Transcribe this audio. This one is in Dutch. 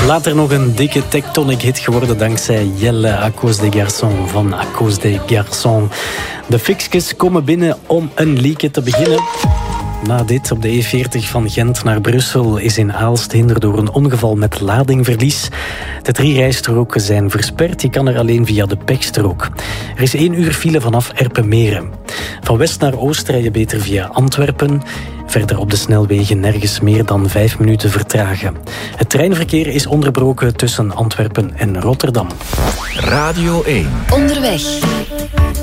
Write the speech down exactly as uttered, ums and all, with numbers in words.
Later nog een dikke tectonic hit geworden dankzij Jelle, À cause des garçons van À cause des garçons. De Fixkes komen binnen om een liedje te beginnen. Na dit op de E veertig van Gent naar Brussel is in Aalst hinder door een ongeval met ladingverlies. De drie rijstroken zijn versperd. Je kan er alleen via de pechstrook. Er is één uur file vanaf Erpenmeren. Van west naar oost rij je beter via Antwerpen. Verder op de snelwegen nergens meer dan vijf minuten vertragen. Het treinverkeer is onderbroken tussen Antwerpen en Rotterdam. Radio één. Onderweg.